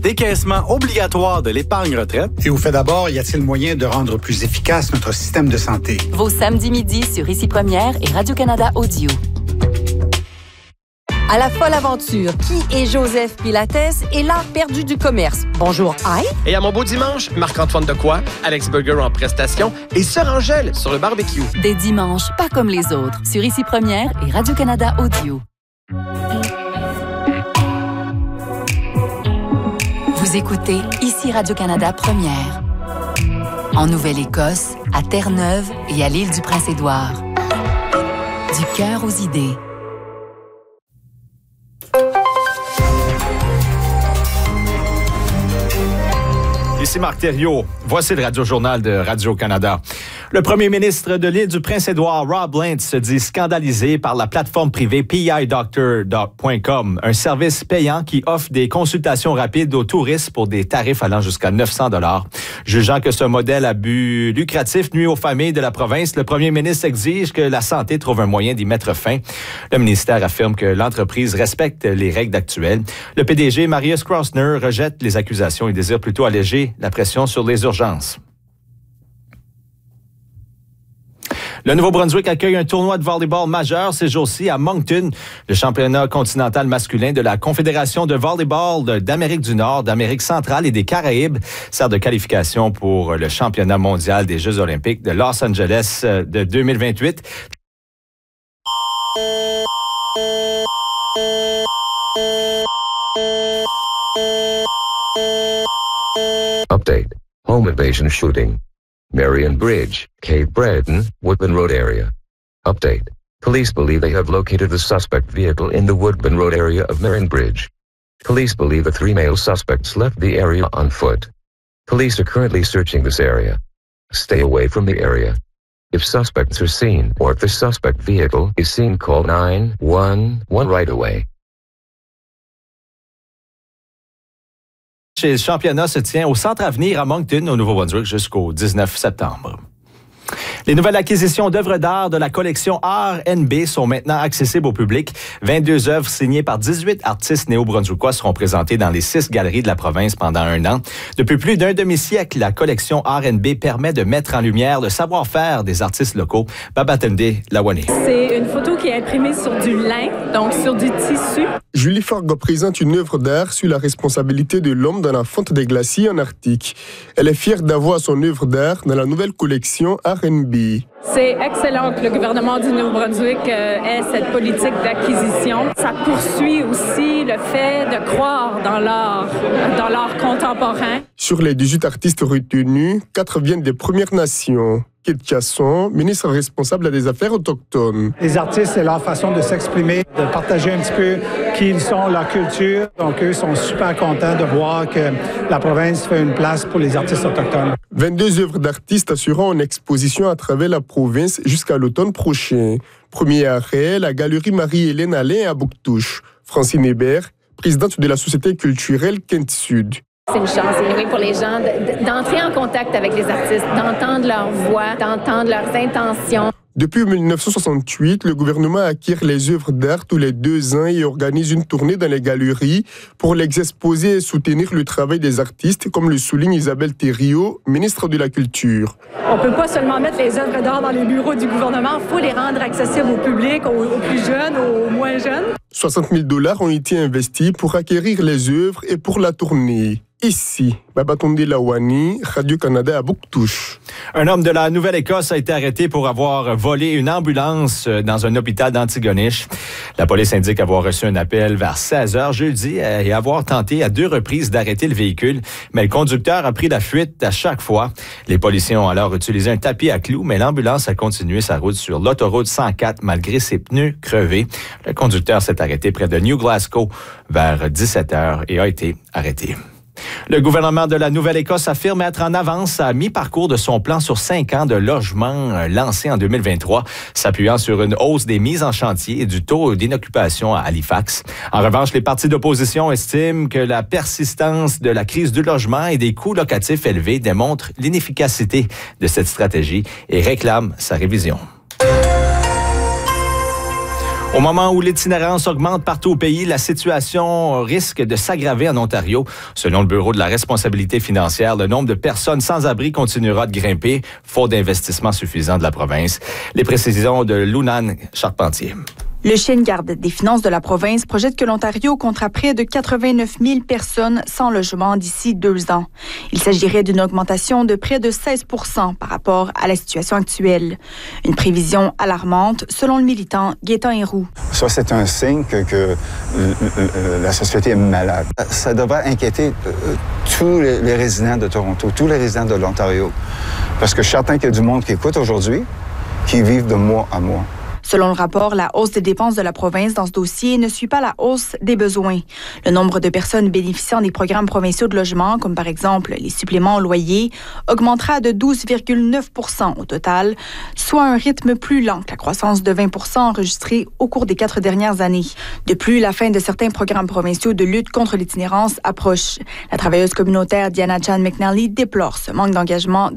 décaissement obligatoire de l'épargne retraite. Et au fait d'abord, y a-t-il moyen de rendre plus efficace notre système de santé? Vos samedis midi sur Ici Première et Radio-Canada Audio. À la folle aventure, qui est Joseph Pilates et l'art perdu du commerce? Bonjour, aïe! Et à mon beau dimanche, Marc-Antoine Decoy, Alex Burger en prestation et Sœur Angèle sur le barbecue. Des dimanches pas comme les autres sur Ici Première et Radio-Canada Audio. Vous écoutez Ici Radio-Canada Première. En Nouvelle-Écosse, à Terre-Neuve et à l'île du Prince-Édouard. Du cœur aux idées. Ici Marc Thériault. Voici le Radio-Journal de Radio-Canada. Le premier ministre de l'île du Prince-Édouard, Rob Lance, se dit scandalisé par la plateforme privée PIDoctor.com, un service payant qui offre des consultations rapides aux touristes pour des tarifs allant jusqu'à 900 $. Jugeant que ce modèle à but lucratif nuit aux familles de la province, le premier ministre exige que la santé trouve un moyen d'y mettre fin. Le ministère affirme que l'entreprise respecte les règles actuelles. Le PDG, Marius Krosner, rejette les accusations et désire plutôt alléger la pression sur les urgences. Le Nouveau-Brunswick accueille un tournoi de volleyball majeur ces jours-ci à Moncton. Le championnat continental masculin de la Confédération de volleyball d'Amérique du Nord, d'Amérique centrale et des Caraïbes sert de qualification pour le championnat mondial des Jeux olympiques de Los Angeles de 2028. Update. Home invasion shooting. Marion Bridge, Cape Breton, Woodbine Road area. Update. Police believe they have located the suspect vehicle in the Woodbine Road area of Marion Bridge. Police believe the 3 male suspects left the area on foot. Police are currently searching this area. Stay away from the area. If suspects are seen or if the suspect vehicle is seen, call 911 right away. Le championnat se tient au Centre Avenir à Moncton, au Nouveau-Brunswick, jusqu'au 19 septembre. Les nouvelles acquisitions d'œuvres d'art de la collection R&B sont maintenant accessibles au public. 22 œuvres signées par 18 artistes néo-brunswickois seront présentées dans les 6 galeries de la province pendant 1 an. Depuis plus d'un demi-siècle, la collection R&B permet de mettre en lumière le savoir-faire des artistes locaux. Babatunde Lawane. C'est une photo qui est imprimée sur du lin, donc sur du tissu. Julie Fargo présente une œuvre d'art sur la responsabilité de l'homme dans la fonte des glaciers en Arctique. Elle est fière d'avoir son œuvre d'art dans la nouvelle collection R&B. C'est excellent que le gouvernement du Nouveau-Brunswick ait cette politique d'acquisition. Ça poursuit aussi le fait de croire dans l'art contemporain. Sur les 18 artistes retenus, 4 viennent des Premières Nations. Kate Chasson, ministre responsable des Affaires autochtones. Les artistes, c'est leur façon de s'exprimer, de partager un petit peu qui ils sont, leur culture. Donc, eux sont super contents de voir que la province fait une place pour les artistes autochtones. 22 œuvres d'artistes assurant une exposition à travers la province jusqu'à l'automne prochain. Premier arrêt, la galerie Marie-Hélène Alain à Bouctouche. Francine Hébert, présidente de la Société culturelle Kent Sud. C'est une chance, anyway, pour les gens d'entrer en contact avec les artistes, d'entendre leur voix, d'entendre leurs intentions. Depuis 1968, le gouvernement acquiert les œuvres d'art tous les 2 ans et organise une tournée dans les galeries pour les exposer et soutenir le travail des artistes, comme le souligne Isabelle Thériault, ministre de la Culture. On ne peut pas seulement mettre les œuvres d'art dans les bureaux du gouvernement, il faut les rendre accessibles au public, aux plus jeunes, aux moins jeunes. 60 000 $ ont été investis pour acquérir les œuvres et pour la tournée. Ici, Babatunde Lawane, Radio-Canada à Bouctouche. Un homme de la Nouvelle-Écosse a été arrêté pour avoir volé une ambulance dans un hôpital d'Antigonish. La police indique avoir reçu un appel vers 16h jeudi et avoir tenté à 2 reprises d'arrêter le véhicule, mais le conducteur a pris la fuite à chaque fois. Les policiers ont alors utilisé un tapis à clous, mais l'ambulance a continué sa route sur l'autoroute 104 malgré ses pneus crevés. Le conducteur s'est arrêté près de New Glasgow vers 17h et a été arrêté. Le gouvernement de la Nouvelle-Écosse affirme être en avance à mi-parcours de son plan sur 5 ans de logement lancé en 2023, s'appuyant sur une hausse des mises en chantier et du taux d'inoccupation à Halifax. En revanche, les partis d'opposition estiment que la persistance de la crise du logement et des coûts locatifs élevés démontrent l'inefficacité de cette stratégie et réclament sa révision. Au moment où l'itinérance augmente partout au pays, la situation risque de s'aggraver en Ontario. Selon le Bureau de la responsabilité financière, le nombre de personnes sans abri continuera de grimper, faute d'investissements suffisants de la province. Les précisions de Lounan Charpentier. Le chien de garde des finances de la province projette que l'Ontario comptera près de 89 000 personnes sans logement d'ici 2 ans. Il s'agirait d'une augmentation de près de 16 % par rapport à la situation actuelle. Une prévision alarmante, selon le militant Gaétan Héroux. Ça, c'est un signe que la société est malade. Ça devrait inquiéter tous les résidents de Toronto, tous les résidents de l'Ontario. Parce que je suis certain qu'il y a du monde qui écoute aujourd'hui, qui vivent de mois à mois. Selon le rapport, la hausse des dépenses de la province dans ce dossier ne suit pas la hausse des besoins. Le nombre de personnes bénéficiant des programmes provinciaux de logement, comme par exemple les suppléments au loyer, augmentera de 12,9 % au total, soit un rythme plus lent que la croissance de 20 % enregistrée au cours des 4 dernières années. De plus, la fin de certains programmes provinciaux de lutte contre l'itinérance approche. La travailleuse communautaire Diana Chan McNally déplore ce manque d'engagement